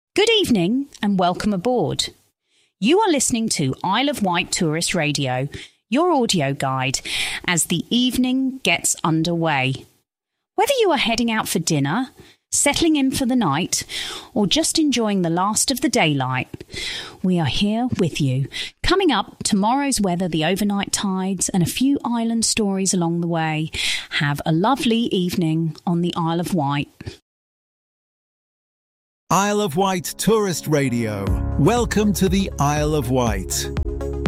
Good evening and welcome aboard. You are listening to Isle of Wight Tourist Radio, your audio guide, as the evening gets underway. Whether you are heading out for dinner, settling in for the night, or just enjoying the last of the daylight, we are here with you. Coming up, tomorrow's weather, the overnight tides, and a few island stories along the way. Have a lovely evening on the Isle of Wight. Isle of Wight Tourist Radio. Welcome to the Isle of Wight.